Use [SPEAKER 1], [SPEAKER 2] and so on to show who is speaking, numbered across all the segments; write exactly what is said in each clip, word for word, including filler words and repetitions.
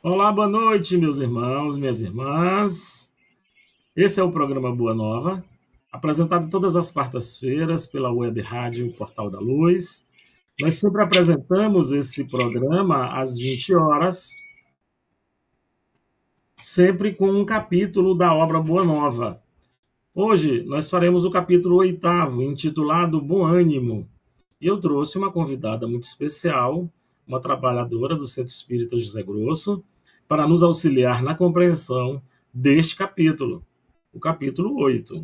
[SPEAKER 1] Olá, boa noite, meus irmãos, minhas irmãs. Esse é o programa Boa Nova, apresentado todas as quartas-feiras pela Web Rádio Portal da Luz. Nós sempre apresentamos esse programa às vinte horas, sempre com um capítulo da obra Boa Nova. Hoje nós faremos o capítulo oitavo, intitulado Bom Ânimo. E eu trouxe uma convidada muito especial, uma trabalhadora do Centro Espírita José Grosso, para nos auxiliar na compreensão deste capítulo, o capítulo oito.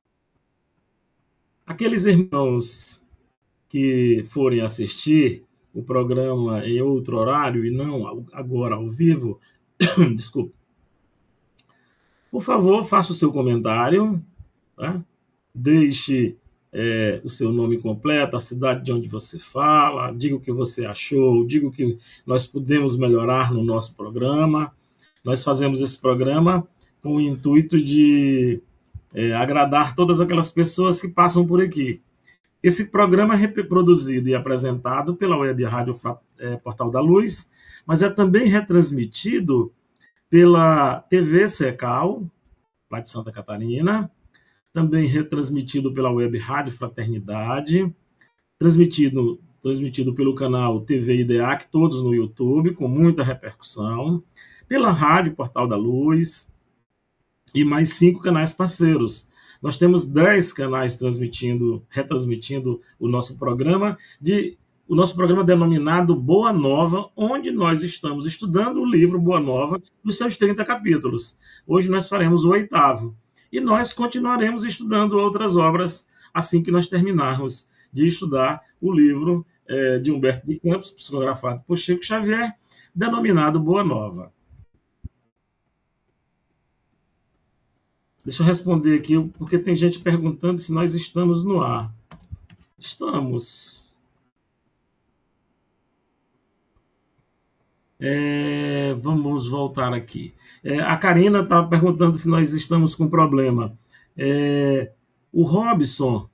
[SPEAKER 1] Aqueles irmãos que forem assistir o programa em outro horário e não agora ao vivo, desculpe, por favor, faça o seu comentário, tá? Deixe é, o seu nome completo, a cidade de onde você fala, diga o que você achou, diga o que nós podemos melhorar no nosso programa. Nós fazemos esse programa com o intuito de é, agradar todas aquelas pessoas que passam por aqui. Esse programa é reproduzido e apresentado pela Web Rádio é, Portal da Luz, mas é também retransmitido pela T V Secal, lá de Santa Catarina, também retransmitido pela Web Rádio Fraternidade, transmitido, transmitido pelo canal T V I D E A C, todos no YouTube, com muita repercussão, pela Rádio Portal da Luz e mais cinco canais parceiros. Nós temos dez canais transmitindo, retransmitindo o nosso programa, de, o nosso programa denominado Boa Nova, onde nós estamos estudando o livro Boa Nova, nos seus trinta capítulos. Hoje nós faremos o oitavo. E nós continuaremos estudando outras obras assim que nós terminarmos de estudar o livro é, de Humberto de Campos, psicografado por Chico Xavier, denominado Boa Nova. Deixa eu responder aqui, porque tem gente perguntando se nós estamos no ar. Estamos. É, vamos voltar aqui. É, a Karina está perguntando se nós estamos com problema. É, o Robson,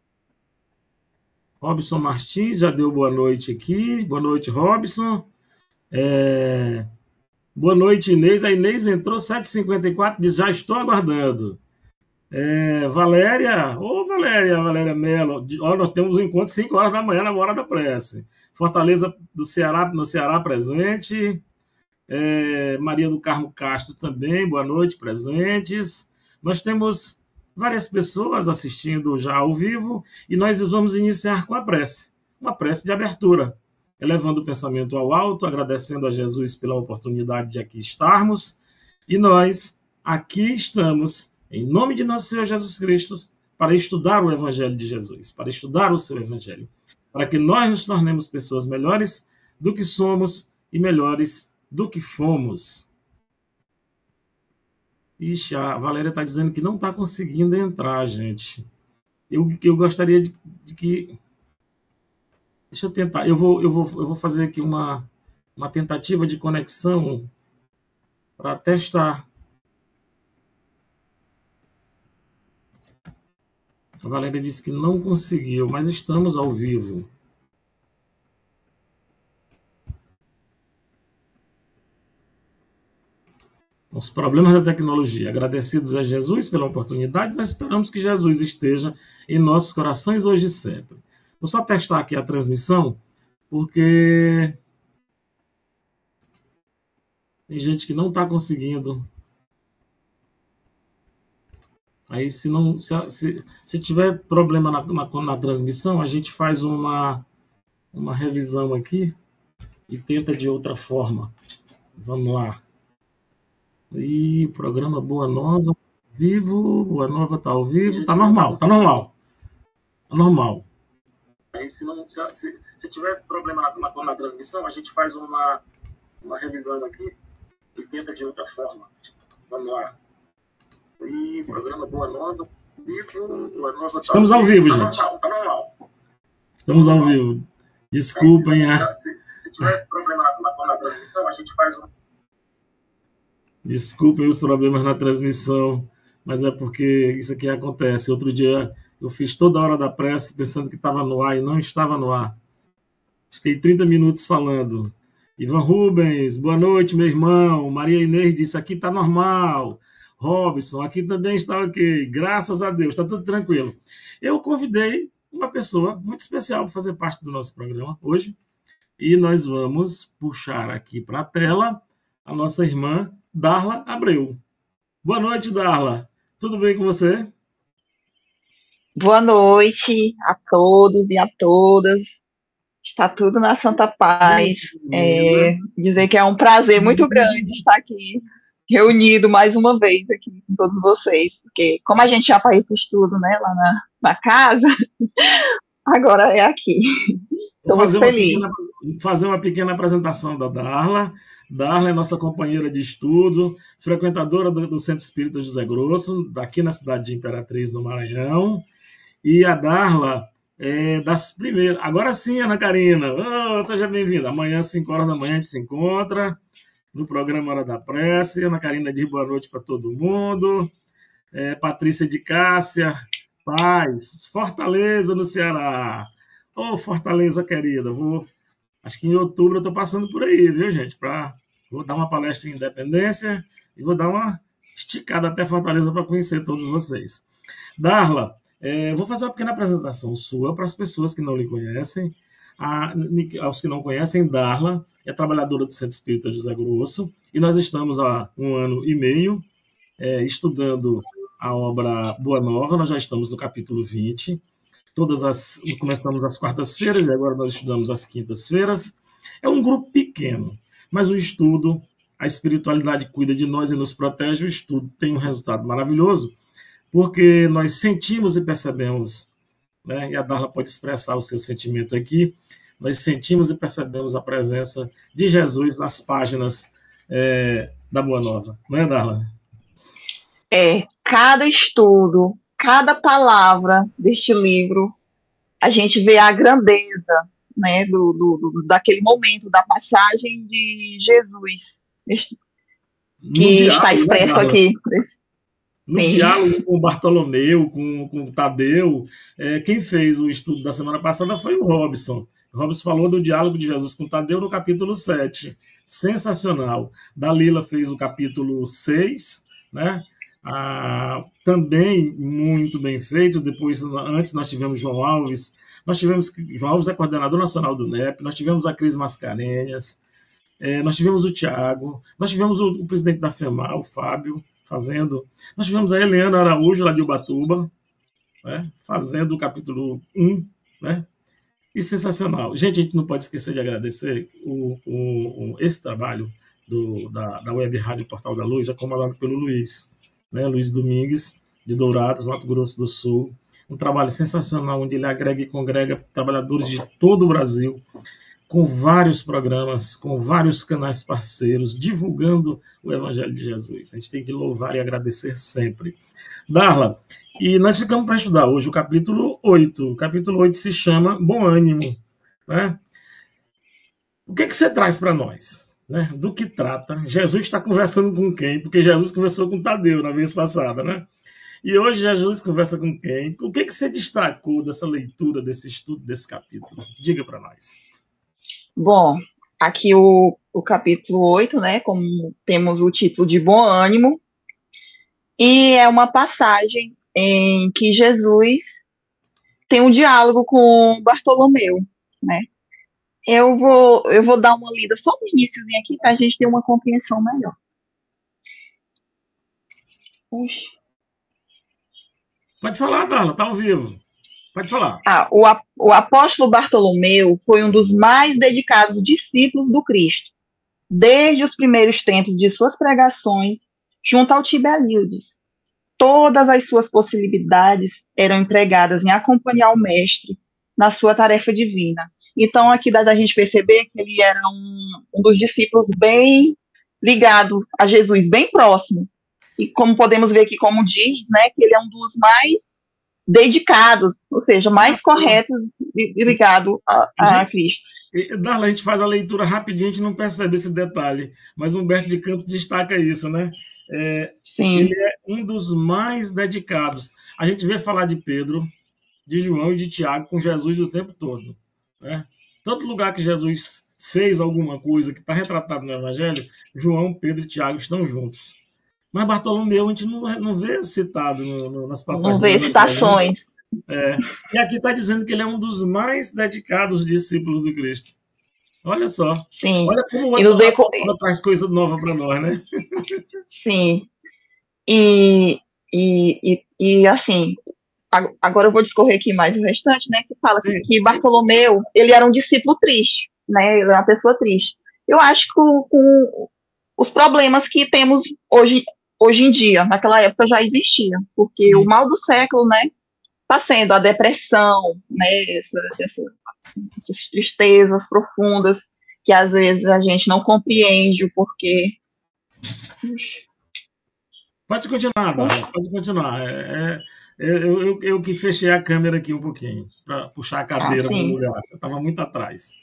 [SPEAKER 1] Robson Martins já deu boa noite aqui. Boa noite, Robson. É, boa noite, Inês. A Inês entrou sete e cinquenta e quatro, diz, já estou aguardando. É, Valéria, ô Valéria, Valéria Mello, ó, nós temos um encontro cinco horas da manhã na hora da prece. Fortaleza do Ceará, no Ceará presente. É, Maria do Carmo Castro também, boa noite, presentes. Nós temos várias pessoas assistindo já ao vivo e nós vamos iniciar com a prece, uma prece de abertura, elevando o pensamento ao alto, agradecendo a Jesus pela oportunidade de aqui estarmos. E nós aqui estamos, em nome de nosso Senhor Jesus Cristo, para estudar o Evangelho de Jesus, para estudar o seu Evangelho, para que nós nos tornemos pessoas melhores do que somos e melhores do que fomos. Ixi, a Valéria está dizendo que não está conseguindo entrar, gente. Eu, eu gostaria de, de que... Deixa eu tentar. Eu vou, eu vou, eu vou fazer aqui uma, uma tentativa de conexão para testar. A Valéria disse que não conseguiu, mas estamos ao vivo. Os problemas da tecnologia. Agradecidos a Jesus pela oportunidade, nós esperamos que Jesus esteja em nossos corações hoje e sempre. Vou só testar aqui a transmissão, porque tem gente que não está conseguindo. Aí, se, não, se, se, se tiver problema na, na, na transmissão, a gente faz uma, uma revisão aqui e tenta de outra forma. Vamos lá. E programa Boa Nova, vivo, Boa Nova está ao vivo, está normal, está normal, está normal. Aí, se, não, se, se, se tiver problema na, na, na transmissão, a gente faz uma, uma revisão aqui e tenta de outra forma. Vamos lá. E programa Boa Nova, vivo, Boa Nova. Tá Estamos ao vivo, vivo gente. Está normal, está normal. Estamos ao vivo. Desculpem. Aí, se, se, se tiver problema na, na, na transmissão, a gente faz uma. Desculpem os problemas na transmissão, mas é porque isso aqui acontece. Outro dia eu fiz toda a hora da prece pensando que estava no ar e não estava no ar. Fiquei trinta minutos falando. Ivan Rubens, boa noite, meu irmão. Maria Inês disse, aqui está normal. Robson, aqui também está ok. Graças a Deus, está tudo tranquilo. Eu convidei uma pessoa muito especial para fazer parte do nosso programa hoje. E nós vamos puxar aqui para a tela a nossa irmã Darla Abreu. Boa noite, Darla. Tudo bem com você?
[SPEAKER 2] Boa noite a todos e a todas. Está tudo na santa paz. É, dizer que é um prazer muito grande estar aqui reunido mais uma vez aqui com todos vocês, porque como a gente já faz esse estudo, né, lá na, na casa, agora é aqui. Estou muito feliz.
[SPEAKER 1] Uma pequena, fazer uma pequena apresentação da Darla. Darla é nossa companheira de estudo, frequentadora do, do Centro Espírita José Grosso, daqui na cidade de Imperatriz, no Maranhão. E a Darla é das primeiras. Agora sim, Ana Karina. Oh, seja bem-vinda. Amanhã, às cinco horas da manhã, a gente se encontra no programa Hora da Prece. Ana Karina diz boa noite para todo mundo. É, Patrícia de Cássia, paz. Fortaleza, no Ceará. Ô, oh, Fortaleza, querida. Vou... Acho que em outubro eu estou passando por aí, viu, gente? Pra... Vou dar uma palestra em Independência e vou dar uma esticada até Fortaleza para conhecer todos vocês. Darla, É, vou fazer uma pequena apresentação sua para as pessoas que não lhe conhecem. A, aos que não conhecem, Darla é trabalhadora do Centro Espírita José Grosso e nós estamos há um ano e meio é, estudando a obra Boa Nova. Nós já estamos no capítulo vinte. Todas as, começamos às quartas-feiras e agora nós estudamos às quintas-feiras. É um grupo pequeno, mas o estudo, a espiritualidade cuida de nós e nos protege. O estudo tem um resultado maravilhoso, porque nós sentimos e percebemos, né, e a Darla pode expressar o seu sentimento aqui, nós sentimos e percebemos a presença de Jesus nas páginas é, da Boa Nova. Não é, Darla?
[SPEAKER 2] É, cada estudo, cada palavra deste livro, a gente vê a grandeza, né, do, do, do, daquele momento, da passagem de Jesus, que diálogo, está expresso, né, aqui.
[SPEAKER 1] No Sim. diálogo com o Bartolomeu, com, com o Tadeu, é, quem fez o estudo da semana passada foi o Robson. O Robson falou do diálogo de Jesus com o Tadeu no capítulo sete. Sensacional. Dalila fez o capítulo seis, né? Ah, também muito bem feito. Depois, antes nós tivemos João Alves. Nós tivemos, João Alves é coordenador nacional do N E P. Nós tivemos a Cris Mascarenhas. É, nós tivemos o Tiago. Nós tivemos o, o presidente da FEMAR, o Fábio, fazendo. Nós tivemos a Eliana Araújo, lá de Ubatuba, né, fazendo o capítulo um, né, e sensacional. Gente, a gente não pode esquecer de agradecer o, o, o, esse trabalho do, da, da Web Rádio Portal da Luz, é comandado pelo Luiz, né, Luiz Domingues, de Dourados, Mato Grosso do Sul. Um trabalho sensacional, onde ele agrega e congrega trabalhadores de todo o Brasil, com vários programas, com vários canais parceiros, divulgando o Evangelho de Jesus. A gente tem que louvar e agradecer sempre. Darla, e nós ficamos para estudar hoje o capítulo oito. O capítulo oito se chama Bom Ânimo. Né? O que, é que você traz para nós? Né? Do que trata? Jesus está conversando com quem? Porque Jesus conversou com Tadeu na vez passada, né? E hoje Jesus conversa com quem? O que, é que você destacou dessa leitura, desse estudo, desse capítulo? Diga para nós.
[SPEAKER 2] Bom, aqui o, o capítulo oito, né, como temos o título de Bom Ânimo, e é uma passagem em que Jesus tem um diálogo com Bartolomeu, né. Eu vou, eu vou dar uma lida só no iníciozinho aqui para a gente ter uma compreensão melhor.
[SPEAKER 1] Puxa. Pode falar, Darla, tá ao vivo. Pode falar.
[SPEAKER 2] Ah, o, o apóstolo Bartolomeu foi um dos mais dedicados discípulos do Cristo, desde os primeiros tempos de suas pregações, junto ao Tiberíades. Todas as suas possibilidades eram empregadas em acompanhar o mestre na sua tarefa divina. Então, aqui dá da gente perceber que ele era um, um dos discípulos bem ligado a Jesus, bem próximo. E como podemos ver aqui, como diz, né, que ele é um dos mais dedicados, ou seja, mais corretos e ligado a, a Cristo.
[SPEAKER 1] Darla, a gente faz a leitura rapidinho, a gente não percebe esse detalhe, mas Humberto de Campos destaca isso, né? É,
[SPEAKER 2] Sim.
[SPEAKER 1] Ele é um dos mais dedicados. A gente vê falar de Pedro, de João e de Tiago com Jesus o tempo todo, né? Todo lugar que Jesus fez alguma coisa que está retratado no Evangelho, João, Pedro e Tiago estão juntos. Mas Bartolomeu a gente não, não vê citado no, no, nas passagens.
[SPEAKER 2] Não vê citações.
[SPEAKER 1] É. E aqui está dizendo que ele é um dos mais dedicados discípulos do Cristo. Olha só.
[SPEAKER 2] Sim.
[SPEAKER 1] Olha como
[SPEAKER 2] o deco...
[SPEAKER 1] traz coisa nova para nós, né?
[SPEAKER 2] Sim. E, e, e, e, assim, agora eu vou discorrer aqui mais o restante, né? Que fala sim, que sim. Bartolomeu, ele era um discípulo triste, né? Ele era uma pessoa triste. Eu acho que com, com os problemas que temos hoje, hoje em dia, naquela época já existia, porque sim. o mal do século, né? Está sendo a depressão, né? Essa, essa, essas tristezas profundas que às vezes a gente não compreende o porquê.
[SPEAKER 1] Pode continuar, Bárbara, pode continuar. É, é, eu, eu, eu que fechei a câmera aqui um pouquinho, para puxar a cadeira ah, para o lugar. Eu estava muito atrás.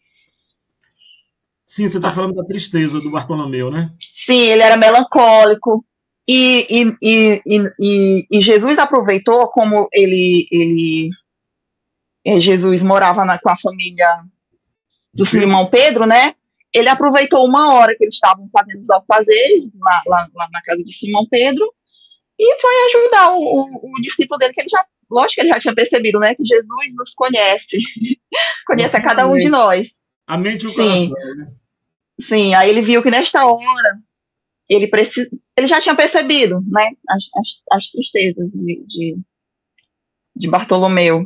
[SPEAKER 1] Sim, você está ah. falando da tristeza do Bartolomeu, né?
[SPEAKER 2] Sim, ele era melancólico. E, e, e, e, e Jesus aproveitou, como ele, ele Jesus morava na, com a família do Simão Pedro, né? Ele aproveitou uma hora que eles estavam fazendo os alfazeres lá, lá, lá na casa de Simão Pedro e foi ajudar o, o, o discípulo dele, que ele já, lógico que ele já tinha percebido, né? Que Jesus nos conhece, conhece a cada um de nós.
[SPEAKER 1] A mente e o coração, né?
[SPEAKER 2] Sim, aí ele viu que nesta hora ele, precisa, ele já tinha percebido, né? As, as, as tristezas de, de, de Bartolomeu.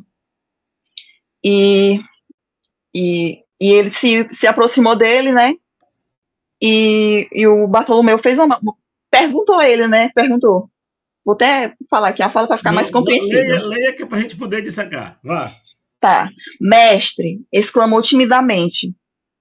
[SPEAKER 2] E, e, e ele se, se aproximou dele, né? E, e o Bartolomeu fez uma. Perguntou ele, né? Perguntou. Vou até falar aqui a fala para ficar não, mais compreensível.
[SPEAKER 1] Leia, leia que é para a gente poder dissecar. Vá.
[SPEAKER 2] Tá. Mestre, exclamou timidamente.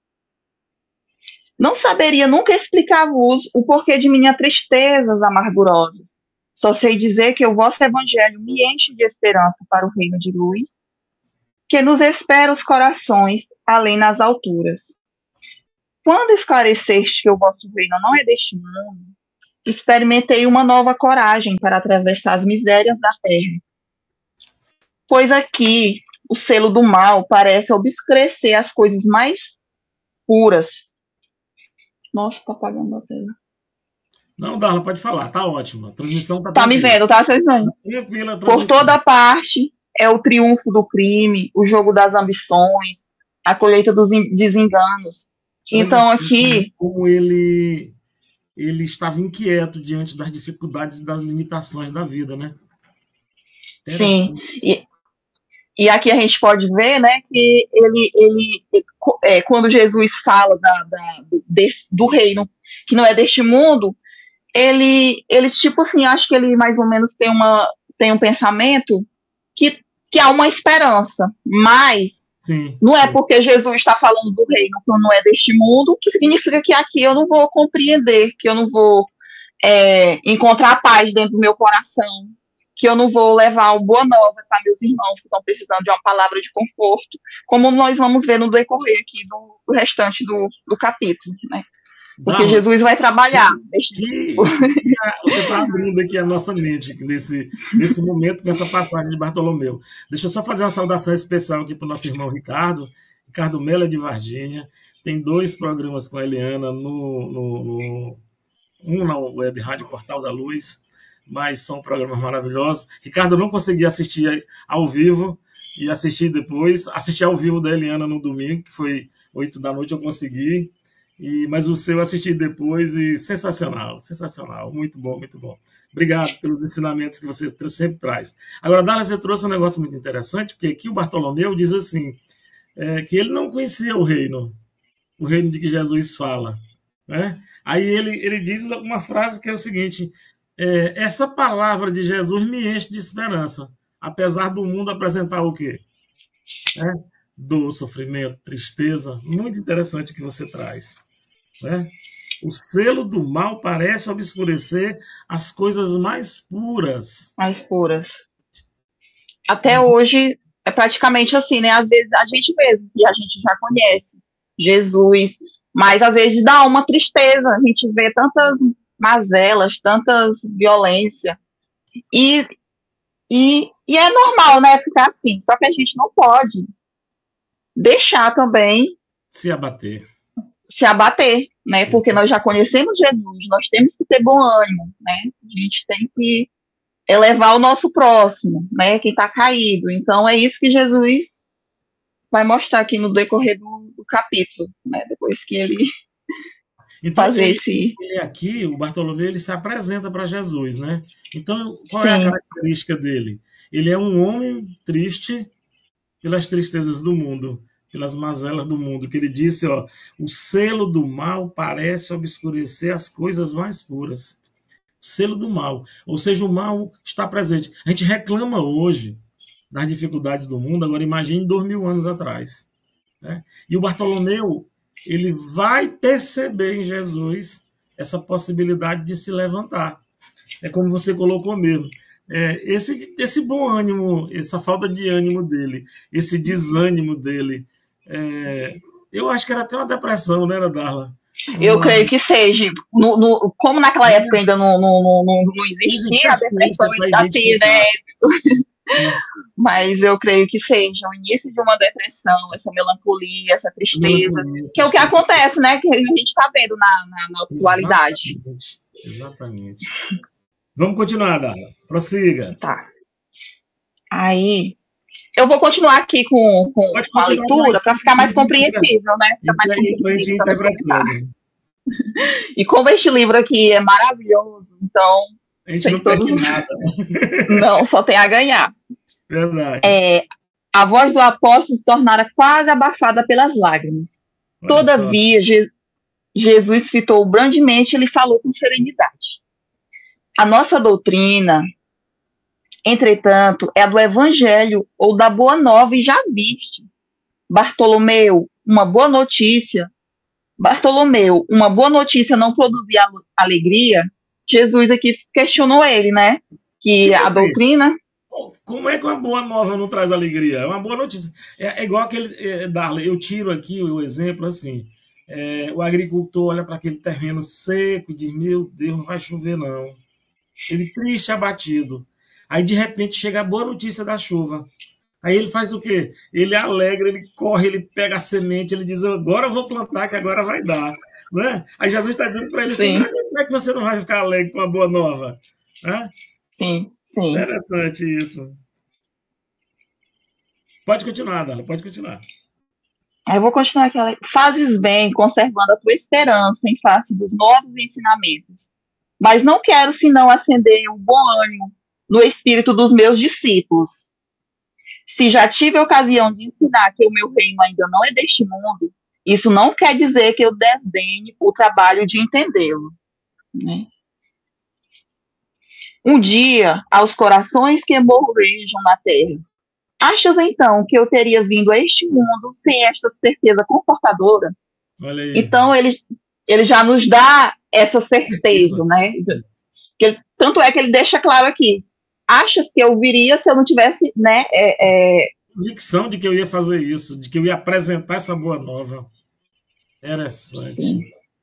[SPEAKER 2] Não saberia nunca explicar-vos o porquê de minhas tristezas amargurosas. Só sei dizer que o vosso evangelho me enche de esperança para o reino de luz, que nos espera os corações além nas alturas. Quando esclareceste que o vosso reino não é deste mundo, experimentei uma nova coragem para atravessar as misérias da terra. Pois aqui o selo do mal parece obscurecer as coisas mais puras. Nossa, tá apagando a tela.
[SPEAKER 1] Não, Darla, pode falar, tá ótimo. A transmissão tá
[SPEAKER 2] Tá me vendo, tá? Vocês não.
[SPEAKER 1] Tranquila,
[SPEAKER 2] Por toda parte é o triunfo do crime, o jogo das ambições, a colheita dos desenganos. Então aqui...
[SPEAKER 1] Como ele, ele estava inquieto diante das dificuldades e das limitações da vida, né?
[SPEAKER 2] Sim, e, e aqui a gente pode ver, né, que ele, ele é, quando Jesus fala da, da, desse, do reino que não é deste mundo, ele, ele tipo assim, acho que ele mais ou menos tem, uma, tem um pensamento que, que há uma esperança, mas
[SPEAKER 1] sim,
[SPEAKER 2] não é
[SPEAKER 1] sim.
[SPEAKER 2] porque Jesus está falando do reino que não é deste mundo, que significa que aqui eu não vou compreender, que eu não vou é, encontrar paz dentro do meu coração, que eu não vou levar uma boa nova para meus irmãos que estão precisando de uma palavra de conforto, como nós vamos ver no decorrer aqui do, do restante do, do capítulo, né? Porque Darla, Jesus vai trabalhar.
[SPEAKER 1] Que, você está abrindo aqui a nossa mente nesse, nesse momento, com essa passagem de Bartolomeu. Deixa eu só fazer uma saudação especial aqui para o nosso irmão Ricardo. Ricardo Mello é de Varginha. Tem dois programas com a Eliana, no, no, no, um na Web Rádio Portal da Luz, mas são programas maravilhosos. Ricardo, eu não consegui assistir ao vivo e assistir depois. Assisti ao vivo da Eliana no domingo, que foi oito da noite, eu consegui. E, mas o seu eu assisti depois e sensacional, sensacional, muito bom, muito bom. Obrigado pelos ensinamentos que você sempre traz. Agora, Dara, você trouxe um negócio muito interessante, porque aqui o Bartolomeu diz assim, é, que ele não conhecia o reino, o reino de que Jesus fala, né? Aí ele, ele diz uma frase que é o seguinte, é, essa palavra de Jesus me enche de esperança, apesar do mundo apresentar o quê? É, dor, sofrimento, tristeza, muito interessante o que você traz, né? O selo do mal parece obscurecer as coisas mais puras.
[SPEAKER 2] Mais puras. Até hum. hoje é praticamente assim, né? Às vezes a gente mesmo, que a gente já conhece Jesus, mas às vezes dá uma tristeza, a gente vê tantas mazelas, tantas violência, e, e, e é normal, né? Ficar assim, só que a gente não pode deixar também
[SPEAKER 1] Se abater.
[SPEAKER 2] Se abater, né? Porque
[SPEAKER 1] Isso.
[SPEAKER 2] nós já conhecemos Jesus, nós temos que ter bom ânimo, né? A gente tem que elevar o nosso próximo, né? Quem está caído. Então é isso que Jesus vai mostrar aqui no decorrer do, do capítulo, né? Depois que ele
[SPEAKER 1] Então,
[SPEAKER 2] fazer
[SPEAKER 1] ele,
[SPEAKER 2] esse...
[SPEAKER 1] ele aqui, o Bartolomeu, ele se apresenta para Jesus, né? Então, qual é a
[SPEAKER 2] Sim,
[SPEAKER 1] característica dele? Ele é um homem triste pelas tristezas do mundo, pelas mazelas do mundo, que ele disse, ó, o selo do mal parece obscurecer as coisas mais puras. O selo do mal, ou seja, o mal está presente. A gente reclama hoje das dificuldades do mundo, agora imagine dois mil anos atrás, né? E o Bartolomeu, ele vai perceber em Jesus essa possibilidade de se levantar. É como você colocou mesmo. É, esse, esse bom ânimo, essa falta de ânimo dele, esse desânimo dele, é, eu acho que era até uma depressão, né, Darla?
[SPEAKER 2] eu
[SPEAKER 1] Uma,
[SPEAKER 2] creio que seja. No, no, como naquela época ainda não, não, não, não, não
[SPEAKER 1] não existia
[SPEAKER 2] existia a
[SPEAKER 1] a
[SPEAKER 2] depressão,
[SPEAKER 1] ciência para
[SPEAKER 2] assim, né?
[SPEAKER 1] identificar. É,
[SPEAKER 2] Mas eu creio que seja o início de uma depressão, essa melancolia, essa tristeza,
[SPEAKER 1] melancolia,
[SPEAKER 2] que é o que
[SPEAKER 1] tristeza.
[SPEAKER 2] acontece, né? Que a gente está vendo na, na, na atualidade.
[SPEAKER 1] Exatamente, exatamente. Vamos continuar, Darla. Prossiga.
[SPEAKER 2] Tá. Aí, eu vou continuar aqui com, com,
[SPEAKER 1] Pode
[SPEAKER 2] com a
[SPEAKER 1] continuar para
[SPEAKER 2] leitura para ficar
[SPEAKER 1] a
[SPEAKER 2] mais
[SPEAKER 1] gente interpretar.
[SPEAKER 2] compreensível, né? Ficar mais
[SPEAKER 1] Para a gente
[SPEAKER 2] compreensível
[SPEAKER 1] ir
[SPEAKER 2] para nós comentar.
[SPEAKER 1] interpretando.
[SPEAKER 2] E como este livro aqui é maravilhoso, então
[SPEAKER 1] A gente
[SPEAKER 2] tem
[SPEAKER 1] não
[SPEAKER 2] todos.
[SPEAKER 1] perde nada.
[SPEAKER 2] Não, só tem a ganhar.
[SPEAKER 1] Verdade.
[SPEAKER 2] É, a voz do apóstolo se tornara quase abafada pelas lágrimas.
[SPEAKER 1] Olha
[SPEAKER 2] Todavia, Je Jesus fitou grandemente e lhe falou com serenidade. A nossa doutrina, entretanto, é a do evangelho ou da boa nova, e já viste. Bartolomeu, uma boa notícia. Bartolomeu, uma boa notícia não produzia alegria? Jesus aqui questionou ele, né? Que
[SPEAKER 1] tipo
[SPEAKER 2] a
[SPEAKER 1] assim,
[SPEAKER 2] doutrina...
[SPEAKER 1] como é que uma boa nova não traz alegria? É uma boa notícia. É, é igual aquele, é, Darla, eu tiro aqui o exemplo assim, é, o agricultor olha para aquele terreno seco e diz, meu Deus, não vai chover não. Ele triste, abatido. Aí de repente chega a boa notícia da chuva. Aí ele faz o quê? Ele alegra, ele corre, ele pega a semente, ele diz, agora eu vou plantar que agora vai dar. Né? Aí Jesus está dizendo para ele assim, como é que você não vai ficar alegre com uma boa nova? Né?
[SPEAKER 2] Sim, sim.
[SPEAKER 1] Interessante isso. Pode continuar, Dala, pode continuar.
[SPEAKER 2] Eu vou continuar aqui. Fazes bem, conservando a tua esperança em face dos novos ensinamentos. Mas não quero senão acender um bom ânimo no espírito dos meus discípulos. Se já tive a ocasião de ensinar que o meu reino ainda não é deste mundo, isso não quer dizer que eu desdenhe o trabalho de entendê-lo. Né? Um dia, aos corações que morrejam na terra, achas então que eu teria vindo a este mundo sem esta certeza confortadora?
[SPEAKER 1] Olha aí.
[SPEAKER 2] Então ele, ele já nos dá essa certeza, certeza. né? Que ele, tanto é que ele deixa claro aqui. Achas que eu viria se eu não tivesse, né? É, é...
[SPEAKER 1] convicção de que eu ia fazer isso, de que eu ia apresentar essa boa nova. Interessante. Sim.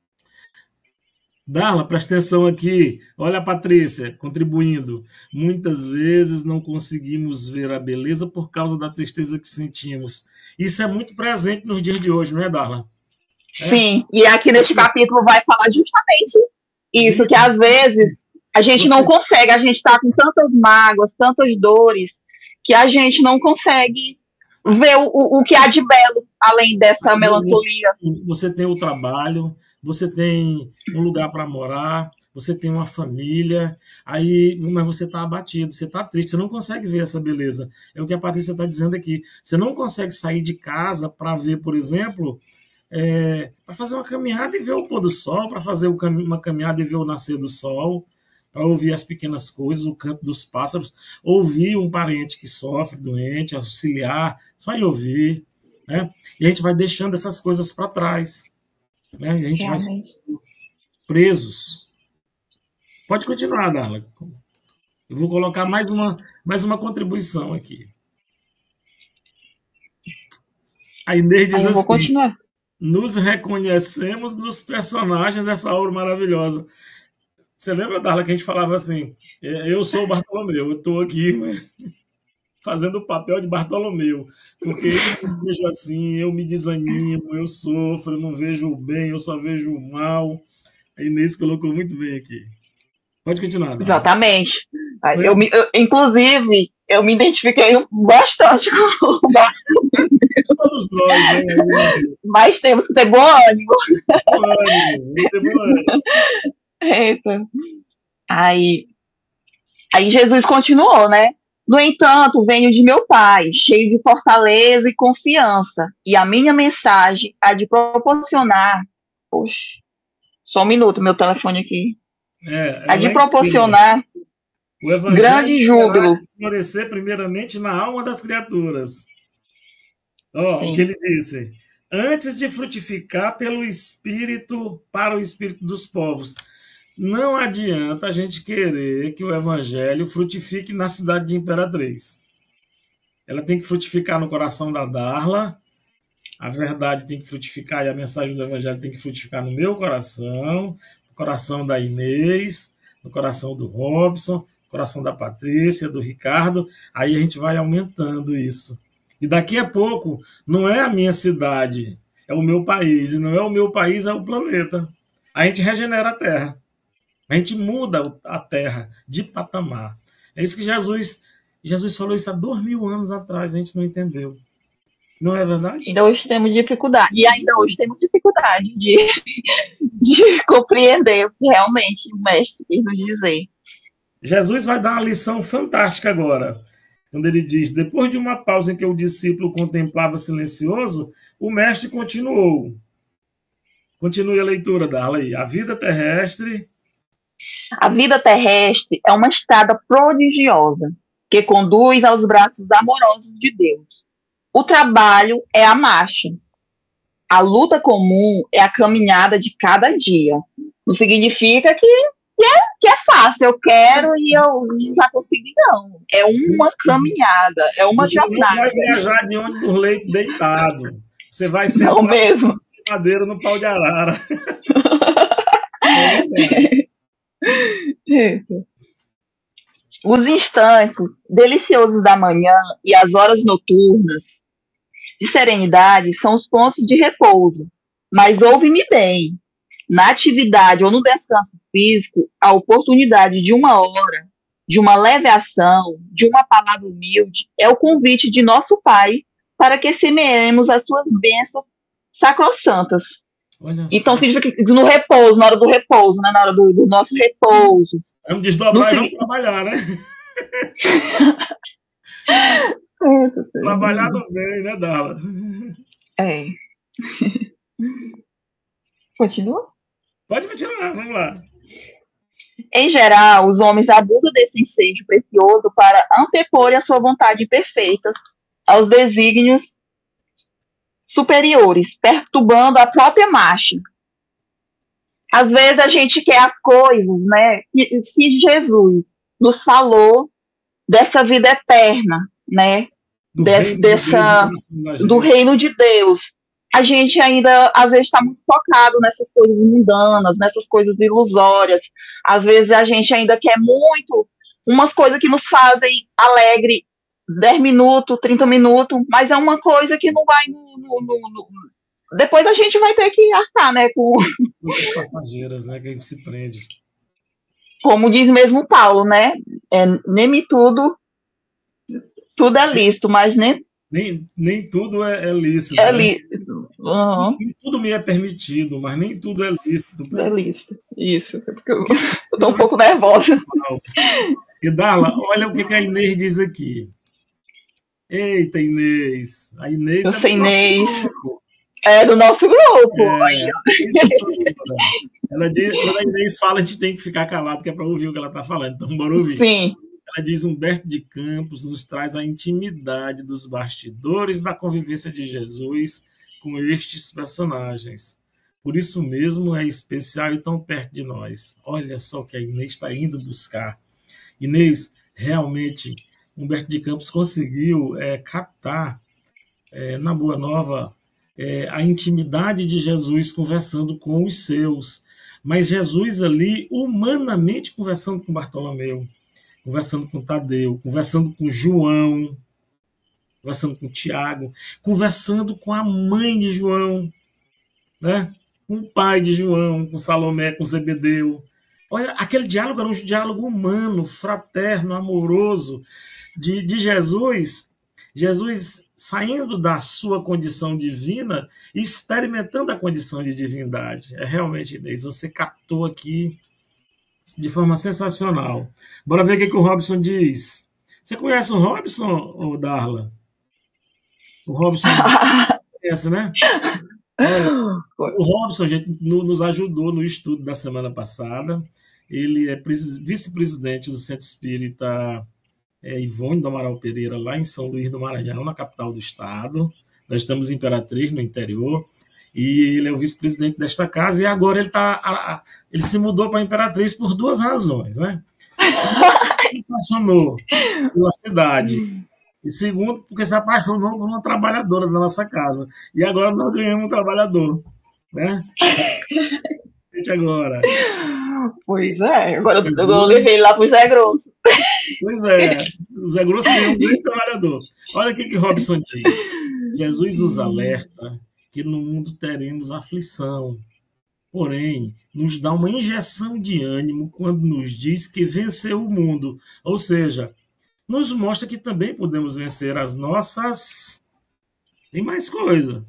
[SPEAKER 1] Darla, presta atenção aqui. Olha a Patrícia contribuindo. Muitas vezes não conseguimos ver a beleza por causa da tristeza que sentimos. Isso é muito presente nos dias de hoje, não é, Darla?
[SPEAKER 2] É? Sim, e aqui neste capítulo vai falar justamente isso, que às vezes a gente Você... não consegue, a gente está com tantas mágoas, tantas dores, que a gente não consegue ver o, o que há de belo, além dessa melancolia.
[SPEAKER 1] Você tem o trabalho, você tem um lugar para morar, você tem uma família, aí, mas você está abatido, você está triste, você não consegue ver essa beleza. É o que a Patrícia está dizendo aqui. Você não consegue sair de casa para ver, por exemplo, é, para fazer uma caminhada e ver o pôr do sol, para fazer uma caminhada e ver o nascer do sol, para ouvir as pequenas coisas, o canto dos pássaros, ouvir um parente que sofre, doente, auxiliar, só em ouvir. Né? E a gente vai deixando essas coisas para trás. Né? E a gente Realmente. vai presos. Pode continuar, Darla. Eu vou colocar mais uma, mais uma contribuição aqui. A Inês diz
[SPEAKER 2] Aí eu vou
[SPEAKER 1] assim,
[SPEAKER 2] continuar.
[SPEAKER 1] Nos reconhecemos nos personagens dessa obra maravilhosa. Você lembra, Darla, que a gente falava assim, eu sou o Bartolomeu, eu estou aqui, mas... fazendo o papel de Bartolomeu, porque eu me vejo assim, eu me desanimo, eu sofro, eu não vejo o bem, eu só vejo o mal. A Inês colocou muito bem aqui. Pode continuar, Dara.
[SPEAKER 2] Exatamente. Eu, me, eu, inclusive, eu me identifiquei bastante com o Bartolomeu.
[SPEAKER 1] Todos nós, né?
[SPEAKER 2] Mas temos que ter bom ânimo.
[SPEAKER 1] Bom ânimo, ter bom ânimo.
[SPEAKER 2] Eita. Aí, aí Jesus continuou, né? No entanto, venho de meu Pai, cheio de fortaleza e confiança, e a minha mensagem há de proporcionar... Poxa, só um minuto, meu telefone aqui.
[SPEAKER 1] É,
[SPEAKER 2] há de proporcionar
[SPEAKER 1] o evangelho
[SPEAKER 2] grande júbilo.
[SPEAKER 1] Florescer primeiramente na alma das criaturas. Ó, o que ele disse: antes de frutificar pelo Espírito para o Espírito dos povos. Não adianta a gente querer que o evangelho frutifique na cidade de Imperatriz. Ela tem que frutificar no coração da Darla, a verdade tem que frutificar e a mensagem do evangelho tem que frutificar no meu coração, no coração da Inês, no coração do Robson, no coração da Patrícia, do Ricardo. Aí a gente vai aumentando isso. E daqui a pouco, não é a minha cidade, é o meu país. E não é o meu país, é o planeta. A gente regenera a Terra. A gente muda a Terra de patamar. É isso que Jesus, Jesus falou isso há dois mil anos atrás, a gente não entendeu. Não é verdade?
[SPEAKER 2] Ainda hoje temos dificuldade. E ainda hoje temos dificuldade de, de compreender o que realmente o mestre quis nos dizer.
[SPEAKER 1] Jesus vai dar uma lição fantástica agora. Quando ele diz: depois de uma pausa em que o discípulo contemplava silencioso, o mestre continuou. Continue a leitura, Darla aí. A vida terrestre...
[SPEAKER 2] A vida terrestre é uma estrada prodigiosa que conduz aos braços amorosos de Deus. O trabalho é a marcha. A luta comum é a caminhada de cada dia. Não significa que, que, é, que é fácil, eu quero e eu já consegui, não. É uma caminhada, é uma
[SPEAKER 1] Você
[SPEAKER 2] jornada.
[SPEAKER 1] Você não vai viajar de ônibus leite deitado. Você vai ser
[SPEAKER 2] não mesmo.
[SPEAKER 1] madeira no pau de arara.
[SPEAKER 2] Os instantes deliciosos da manhã e as horas noturnas de serenidade são os pontos de repouso. Mas ouve-me bem, na atividade ou no descanso físico, a oportunidade de uma hora, de uma leve ação, de uma palavra humilde, é o convite de nosso Pai para que semeemos as suas bênçãos sacrossantas. Então significa que no repouso, na hora do repouso, né? Na hora do, do nosso repouso.
[SPEAKER 1] Vamos desdobrar e vamos trabalhar, né? Trabalhar do bem, né, Dala?
[SPEAKER 2] É. Continua?
[SPEAKER 1] Pode continuar, vamos lá.
[SPEAKER 2] Em geral, os homens abusam desse ensejo precioso para antepor a sua vontade perfeitas aos desígnios superiores, perturbando a própria marcha. Às vezes a gente quer as coisas, né? Se Jesus nos falou dessa vida eterna, né?
[SPEAKER 1] Do,
[SPEAKER 2] Des,
[SPEAKER 1] reino,
[SPEAKER 2] dessa,
[SPEAKER 1] de Deus,
[SPEAKER 2] do reino de Deus. A gente ainda, às vezes, está muito focado nessas coisas mundanas, nessas coisas ilusórias. Às vezes a gente ainda quer muito umas coisas que nos fazem alegre dez minutos, trinta minutos, mas é uma coisa que não vai no, no, no, no... Depois a gente vai ter que arcar, né? Com
[SPEAKER 1] essas passageiras, né? Que a gente se prende.
[SPEAKER 2] Como diz mesmo Paulo, né? É, nem tudo, tudo é lícito, mas nem...
[SPEAKER 1] Nem, nem tudo é, é lícito.
[SPEAKER 2] É
[SPEAKER 1] né?
[SPEAKER 2] lícito. Uhum.
[SPEAKER 1] Nem tudo me é permitido, mas nem tudo é lícito.
[SPEAKER 2] É lícito. Isso. É porque eu, eu tô um pouco nervosa.
[SPEAKER 1] E Darla, olha o que, que a Inês diz aqui. Eita, Inês. A Inês
[SPEAKER 2] eu
[SPEAKER 1] é
[SPEAKER 2] sei, Inês.
[SPEAKER 1] Grupo.
[SPEAKER 2] É do nosso grupo.
[SPEAKER 1] É, ela diz, quando a Inês fala, a gente tem que ficar calado, que é para ouvir o que ela está falando. Então, bora ouvir.
[SPEAKER 2] Sim.
[SPEAKER 1] Ela diz: Humberto de Campos nos traz a intimidade dos bastidores da convivência de Jesus com estes personagens. Por isso mesmo é especial e tão perto de nós. Olha só o que a Inês está indo buscar. Inês, realmente, Humberto de Campos conseguiu é, captar é, na Boa Nova é, a intimidade de Jesus conversando com os seus. Mas Jesus ali, humanamente, conversando com Bartolomeu, conversando com Tadeu, conversando com João. conversando com o Tiago, conversando com a mãe de João, né? Com o pai de João, com Salomé, com Zebedeu. Olha, aquele diálogo era um diálogo humano, fraterno, amoroso, de, de Jesus, Jesus saindo da sua condição divina e experimentando a condição de divindade. É realmente, Inês, você captou aqui de forma sensacional. Bora ver o que, que o Robson diz. Você conhece o Robson, ou Darla? O Robson conhece, né? Olha, o Robson, gente, nos ajudou no estudo da semana passada. Ele é vice-presidente do Centro Espírita é, Ivone do Amaral Pereira, lá em São Luís do Maranhão, na capital do estado. Nós estamos em Imperatriz, no interior, e ele é o vice-presidente desta casa, e agora ele, tá, ele se mudou para Imperatriz por duas razões, né? Ele se apaixonou pela cidade. E segundo, porque se apaixonou por uma trabalhadora da nossa casa. E agora nós ganhamos um trabalhador. Né? Agora.
[SPEAKER 2] Pois é, agora Jesus... eu levei ele lá para o Zé Grosso.
[SPEAKER 1] Pois é, o Zé Grosso ganhou um grande trabalhador. Olha o que, que Robson diz. Jesus nos alerta que no mundo teremos aflição. Porém, nos dá uma injeção de ânimo quando nos diz que venceu o mundo. Ou seja, nos mostra que também podemos vencer as nossas... Tem mais coisa.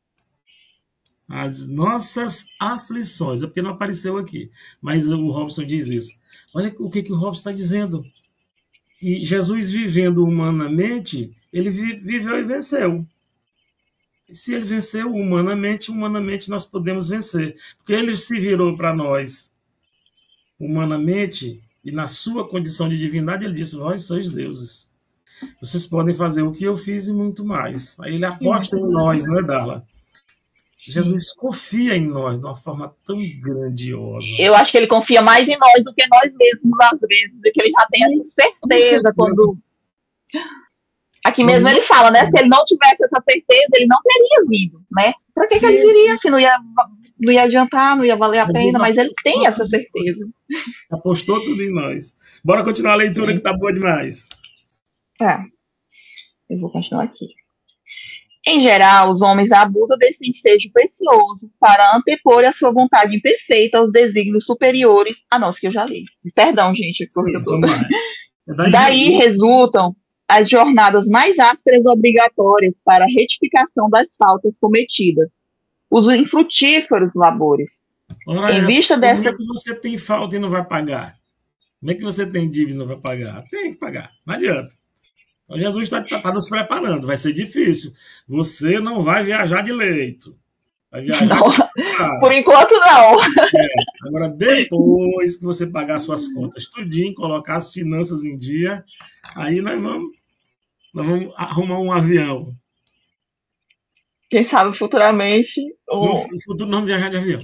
[SPEAKER 1] As nossas aflições. É porque não apareceu aqui. Mas o Robson diz isso. Olha o que, que o Robson está dizendo. E Jesus, vivendo humanamente, ele viveu e venceu. E se ele venceu humanamente, humanamente nós podemos vencer. Porque ele se virou para nós humanamente... E na sua condição de divindade, ele disse, vós sois deuses. Vocês podem fazer o que eu fiz e muito mais. Aí ele aposta em nós, não é, Darla? Jesus confia em nós de uma forma tão grandiosa.
[SPEAKER 2] Eu acho que ele confia mais em nós do que nós mesmos, às vezes, do que ele já tem essa certeza. Quando... Aqui mesmo ele fala, né? Se ele não tivesse essa certeza, ele não teria vindo, né? Para que, sim, que ele viria se não ia... Não ia adiantar, não ia valer a pena, mas ele tem essa certeza.
[SPEAKER 1] Apostou tudo em nós. Bora continuar a leitura, que tá boa demais.
[SPEAKER 2] Tá. Eu vou continuar aqui. Em geral, os homens abusam desse ensejo precioso para antepor a sua vontade imperfeita aos desígnios superiores. Ah, não, isso que eu já li. Perdão, gente. Sim, eu tô... Daí, Daí resultam as jornadas mais ásperas e obrigatórias para a retificação das faltas cometidas. Os infrutíferos labores.
[SPEAKER 1] Ora, em vista essa, dessa... Como é que você tem falta e não vai pagar? Como é que você tem dívida e não vai pagar? Tem que pagar, não adianta. Então, Jesus está tá, tá nos preparando, vai ser difícil. Você não vai viajar de leito. Vai viajar
[SPEAKER 2] não,
[SPEAKER 1] de...
[SPEAKER 2] Por enquanto, não.
[SPEAKER 1] É, agora, depois que você pagar suas contas tudinho, colocar as finanças em dia, aí nós vamos, nós vamos arrumar um avião.
[SPEAKER 2] Quem sabe futuramente...
[SPEAKER 1] Ou... No futuro não viajar de avião.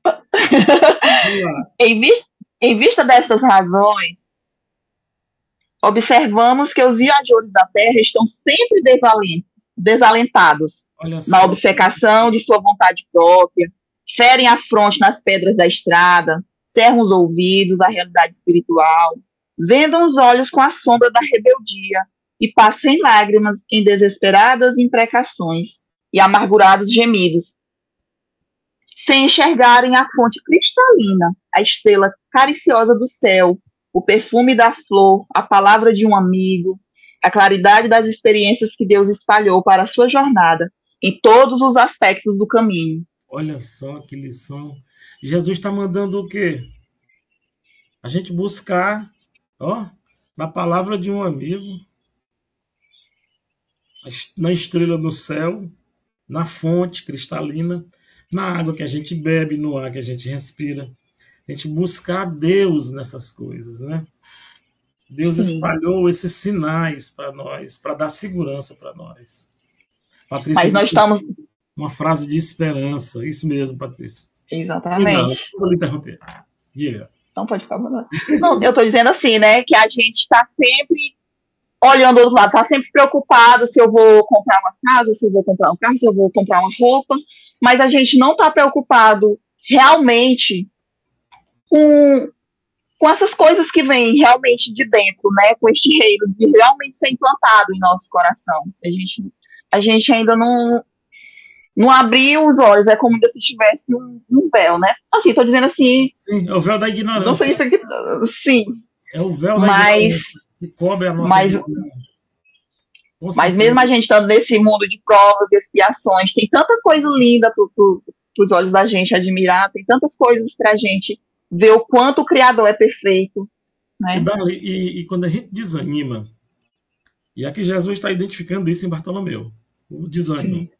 [SPEAKER 2] em, vista, em vista destas razões, observamos que os viajores da Terra estão sempre desalentos, desalentados na obcecação de sua vontade própria, ferem a fronte nas pedras da estrada, cerram os ouvidos à realidade espiritual, vendam os olhos com a sombra da rebeldia e passam em lágrimas em desesperadas imprecações e amargurados gemidos, sem enxergarem a fonte cristalina, a estrela cariciosa do céu, o perfume da flor, a palavra de um amigo, a claridade das experiências que Deus espalhou para a sua jornada, em todos os aspectos do caminho.
[SPEAKER 1] Olha só que lição. Jesus está mandando o quê? A gente buscar, ó, na palavra de um amigo, na estrela do céu, na fonte cristalina, na água que a gente bebe, no ar que a gente respira. A gente buscar Deus nessas coisas, né? Deus Sim. espalhou esses sinais para nós, para dar segurança para nós. Patrícia,
[SPEAKER 2] mas nós estamos...
[SPEAKER 1] Uma frase de esperança. Isso mesmo, Patrícia.
[SPEAKER 2] Exatamente. Não,
[SPEAKER 1] desculpa lhe interromper. Diga.
[SPEAKER 2] Não, pode ficar falando. Não, eu estou dizendo assim, né, que a gente está sempre olhando do outro lado, está sempre preocupado se eu vou comprar uma casa, se eu vou comprar um carro, se eu vou comprar uma roupa, mas a gente não está preocupado realmente com, com essas coisas que vêm realmente de dentro, né? Com este reino de realmente ser implantado em nosso coração. A gente, a gente ainda não, não abriu os olhos, é como se tivesse um, um véu, né? Assim, estou dizendo assim.
[SPEAKER 1] Sim, é o véu da ignorância.
[SPEAKER 2] Não significa que. Sim.
[SPEAKER 1] É o véu da
[SPEAKER 2] mas,
[SPEAKER 1] ignorância que cobre a nossa
[SPEAKER 2] mas,
[SPEAKER 1] visão.
[SPEAKER 2] Mas mesmo a gente estando nesse mundo de provas e expiações, tem tanta coisa linda para pro, os olhos da gente admirar, tem tantas coisas para a gente ver o quanto o Criador é perfeito. Né?
[SPEAKER 1] E, Darley, e, e quando a gente desanima, e aqui Jesus está identificando isso em Bartolomeu, o desânimo. Sim.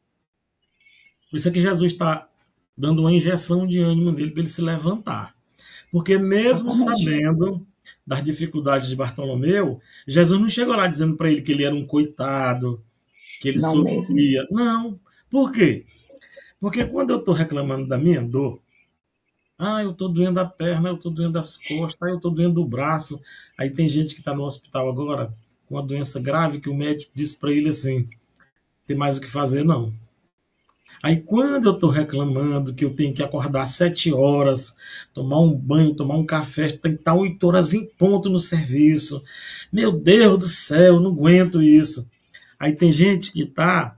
[SPEAKER 1] Por isso é que Jesus está dando uma injeção de ânimo nele para ele se levantar. Porque mesmo Exatamente. sabendo das dificuldades de Bartolomeu, Jesus não chegou lá dizendo para ele que ele era um coitado, que ele não sofria. Mesmo. Não. Por quê? Porque quando eu estou reclamando da minha dor, ah, eu estou doendo a perna, eu estou doendo as costas, eu estou doendo o braço. Aí tem gente que está no hospital agora com uma doença grave que o médico disse para ele assim, tem mais o que fazer, não. Aí quando eu estou reclamando que eu tenho que acordar sete horas, tomar um banho, tomar um café, tem que estar oito horas em ponto no serviço. Meu Deus do céu, eu não aguento isso. Aí tem gente que está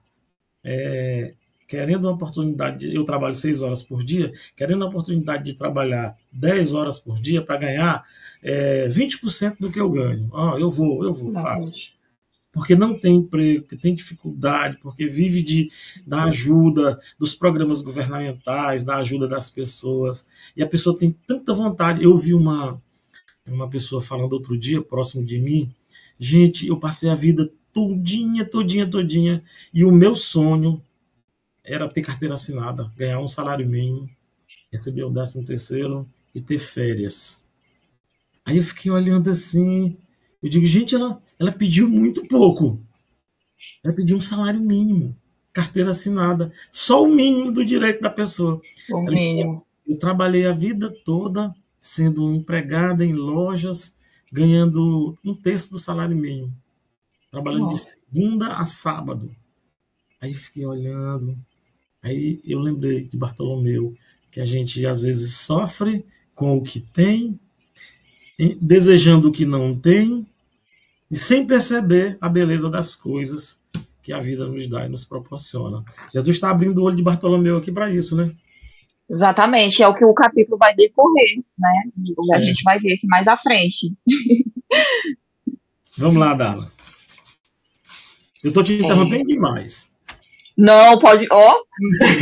[SPEAKER 1] é, querendo uma oportunidade, de, eu trabalho seis horas por dia, querendo a oportunidade de trabalhar dez horas por dia para ganhar é, vinte por cento do que eu ganho. Oh, eu vou, eu vou, faço. Porque não tem emprego, porque tem dificuldade, porque vive de, da ajuda dos programas governamentais, da ajuda das pessoas, e a pessoa tem tanta vontade. Eu vi uma, uma pessoa falando outro dia, próximo de mim, gente, eu passei a vida todinha, todinha, todinha, e o meu sonho era ter carteira assinada, ganhar um salário mínimo, receber o décimo terceiro e ter férias. Aí eu fiquei olhando assim, eu digo, gente, ela, ela pediu muito pouco. Ela pediu um salário mínimo, carteira assinada, só o mínimo do direito da pessoa.
[SPEAKER 2] O
[SPEAKER 1] ela
[SPEAKER 2] mínimo.
[SPEAKER 1] Disse, eu trabalhei a vida toda sendo empregada em lojas, ganhando um terço do salário mínimo, trabalhando Nossa. de segunda a sábado. Aí eu fiquei olhando, aí eu lembrei de Bartolomeu, que a gente às vezes sofre com o que tem, desejando o que não tem, e sem perceber a beleza das coisas que a vida nos dá e nos proporciona. Jesus está abrindo o olho de Bartolomeu aqui para isso, né?
[SPEAKER 2] Exatamente, é o que o capítulo vai decorrer, né? A é. gente vai ver aqui mais à frente.
[SPEAKER 1] Vamos lá, Dala. Eu estou te interrompendo é. demais.
[SPEAKER 2] Não, pode... Ó! Oh.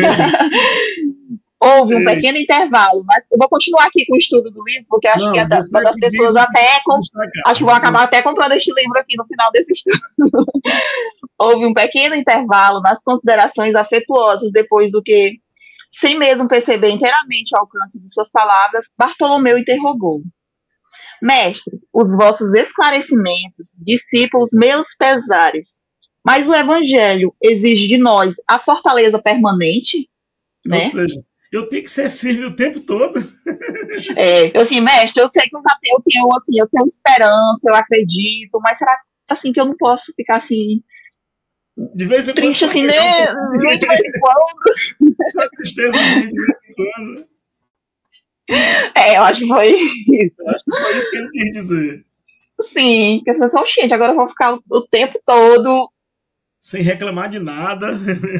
[SPEAKER 2] Houve um pequeno intervalo, mas eu vou continuar aqui com o estudo do livro, porque acho Não, que é da, das pessoas até... Com, acho que vão acabar até comprando este livro aqui no final desse estudo. Houve um pequeno intervalo nas considerações afetuosas depois do que, sem mesmo perceber inteiramente o alcance de suas palavras, Bartolomeu interrogou. Mestre, os vossos esclarecimentos dissipam os meus pesares, mas o Evangelho exige de nós a fortaleza permanente, né?
[SPEAKER 1] Ou seja, eu tenho que ser firme o tempo todo.
[SPEAKER 2] É, eu assim, mestre, eu sei que eu já tenho, eu tenho, assim, eu tenho esperança, eu acredito, mas será assim que eu não posso ficar assim
[SPEAKER 1] de vez em
[SPEAKER 2] triste
[SPEAKER 1] quando,
[SPEAKER 2] assim, né? Um de vez em quando.
[SPEAKER 1] Uma tristeza assim, de vez em quando.
[SPEAKER 2] É, eu acho que foi isso.
[SPEAKER 1] Eu acho que foi isso que ele quis dizer.
[SPEAKER 2] Sim, que as pessoas, gente, agora eu vou ficar o tempo todo
[SPEAKER 1] sem reclamar de nada.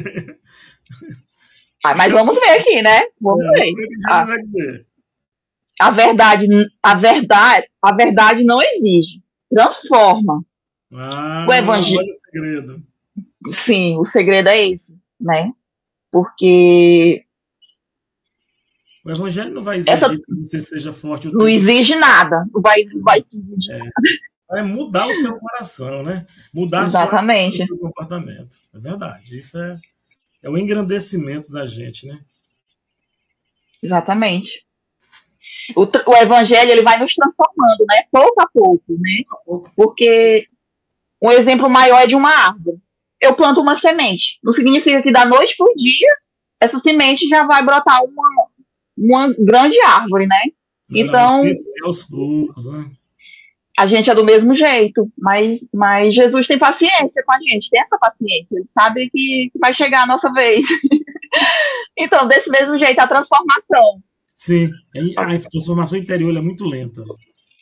[SPEAKER 2] Ah, mas vamos ver aqui, né? Vamos
[SPEAKER 1] é,
[SPEAKER 2] ver.
[SPEAKER 1] O que
[SPEAKER 2] a,
[SPEAKER 1] vai dizer.
[SPEAKER 2] a verdade, a verdade, a verdade não exige, transforma.
[SPEAKER 1] Ah,
[SPEAKER 2] o evangelho.
[SPEAKER 1] Olha o segredo.
[SPEAKER 2] Sim, o segredo é esse, né? Porque
[SPEAKER 1] o evangelho não vai exigir essa... que você seja forte.
[SPEAKER 2] Não exige nada, não vai, não vai exigir.
[SPEAKER 1] É. Vai mudar o seu coração, né? Mudar
[SPEAKER 2] Exatamente.
[SPEAKER 1] o seu comportamento. É verdade. Isso é É o engrandecimento da gente, né?
[SPEAKER 2] Exatamente. O, o evangelho ele vai nos transformando, né? Pouco a pouco, né?
[SPEAKER 1] Pouco a pouco.
[SPEAKER 2] Porque um exemplo maior é de uma árvore. Eu planto uma semente. Não significa que da noite para o dia essa semente já vai brotar uma, uma grande árvore, né?
[SPEAKER 1] Não,
[SPEAKER 2] então,
[SPEAKER 1] não, aos poucos, né?
[SPEAKER 2] A gente é do mesmo jeito, mas, mas Jesus tem paciência com a gente, tem essa paciência, ele sabe que vai chegar a nossa vez. Então, desse mesmo jeito, a transformação.
[SPEAKER 1] Sim, a transformação interior é muito lenta.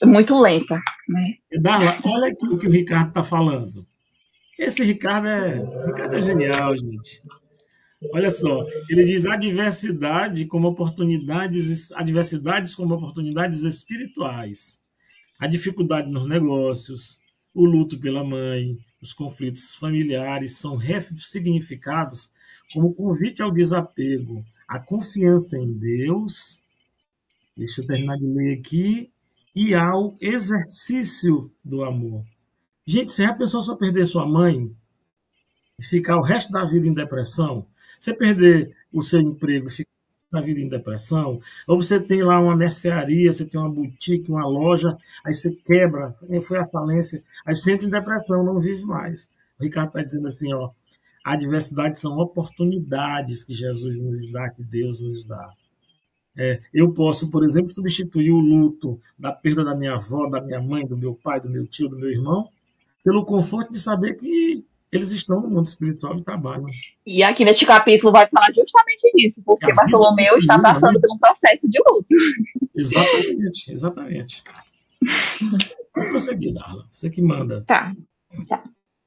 [SPEAKER 2] muito lenta, né?
[SPEAKER 1] Darla, olha aqui o que o Ricardo está falando. Esse Ricardo é, Ricardo é genial, gente. Olha só, ele diz adversidade como oportunidades, adversidades como oportunidades espirituais. A dificuldade nos negócios, o luto pela mãe, os conflitos familiares são ressignificados como convite ao desapego, à confiança em Deus, deixa eu terminar de ler aqui, e ao exercício do amor. Gente, se a pessoa só perder sua mãe e ficar o resto da vida em depressão, você perder o seu emprego e ficar na vida em depressão, ou você tem lá uma mercearia, você tem uma boutique, uma loja, aí você quebra, foi à falência, aí você entra em depressão, não vive mais. O Ricardo está dizendo assim, ó, a adversidade são oportunidades que Jesus nos dá, que Deus nos dá. É, eu posso, por exemplo, substituir o luto da perda da minha avó, da minha mãe, do meu pai, do meu tio, do meu irmão, pelo conforto de saber que eles estão no mundo espiritual e trabalham.
[SPEAKER 2] E aqui neste capítulo vai falar justamente disso, porque Bartolomeu está passando, né, por um processo de luto.
[SPEAKER 1] Exatamente, exatamente. Vamos prosseguir, Darla. Você que manda.
[SPEAKER 2] Tá, tá.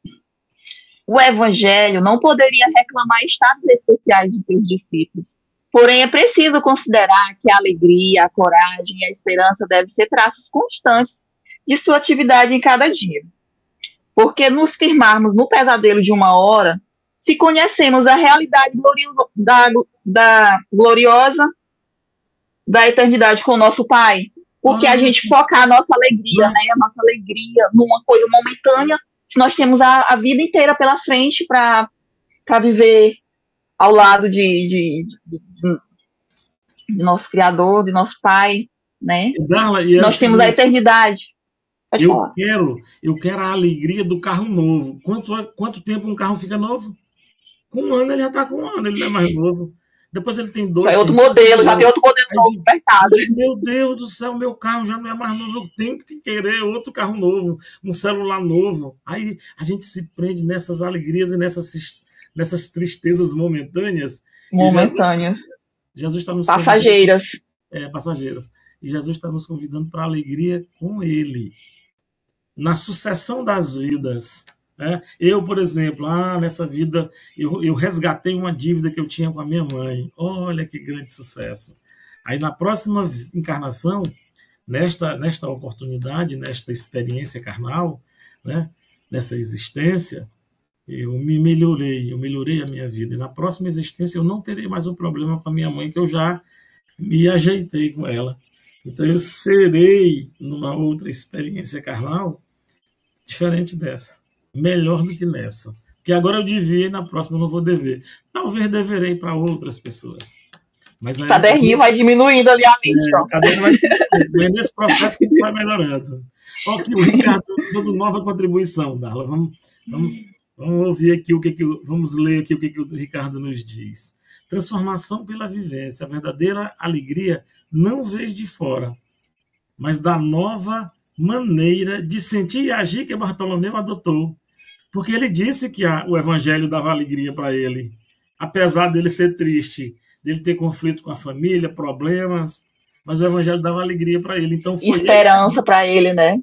[SPEAKER 2] O Evangelho não poderia reclamar estados especiais de seus discípulos. Porém, é preciso considerar que a alegria, a coragem e a esperança devem ser traços constantes de sua atividade em cada dia. Porque nos firmarmos no pesadelo de uma hora, se conhecemos a realidade gloriosa, da, da gloriosa da eternidade com o nosso Pai, porque a gente focar a nossa alegria, né, a nossa alegria numa coisa momentânea, se nós temos a, a vida inteira pela frente para viver ao lado de, de, de, de, de nosso Criador, de nosso Pai, né?
[SPEAKER 1] Darla,
[SPEAKER 2] se nós assim, temos a eternidade.
[SPEAKER 1] Eu quero, eu quero a alegria do carro novo. Quanto, quanto tempo um carro fica novo? Com um ano ele já está com um ano, ele não é mais novo. Depois ele tem dois.
[SPEAKER 2] É outro modelo, já tem outro modelo novo no mercado.
[SPEAKER 1] Meu Deus do céu, meu carro já não é mais novo. Eu tenho que querer outro carro novo, um celular novo. Aí a gente se prende nessas alegrias e nessas, nessas tristezas momentâneas.
[SPEAKER 2] Momentâneas.
[SPEAKER 1] Jesus está nos
[SPEAKER 2] Passageiras.
[SPEAKER 1] É, passageiras. E Jesus está nos convidando para a alegria com Ele. Na sucessão das vidas. Né? Eu, por exemplo, ah, nessa vida eu, eu resgatei uma dívida que eu tinha com a minha mãe. Olha que grande sucesso. Aí na próxima encarnação, nesta, nesta oportunidade, nesta experiência carnal, né? Nessa existência, eu me melhorei, eu melhorei a minha vida. E na próxima existência eu não terei mais um problema com a minha mãe, que eu já me ajeitei com ela. Então eu serei, numa outra experiência carnal, diferente dessa. Melhor do que nessa. Porque agora eu devia e na próxima eu não vou dever. Talvez deverei para outras pessoas. Mas
[SPEAKER 2] o caderninho vai diminuindo ali a mente.
[SPEAKER 1] É, o caderno vai diminuindo. É nesse processo que a gente vai melhorando. Ó, aqui o Ricardo dando nova contribuição, Darla. Vamos, vamos, vamos ouvir aqui o que, que vamos ler aqui o que, que o Ricardo nos diz. Transformação pela vivência. A verdadeira alegria não veio de fora, mas da nova maneira de sentir e agir que Bartolomeu adotou. Porque ele disse que a, o evangelho dava alegria para ele, apesar dele ser triste, dele ter conflito com a família, problemas, mas o evangelho dava alegria para ele. Então foi
[SPEAKER 2] esperança para ele, né?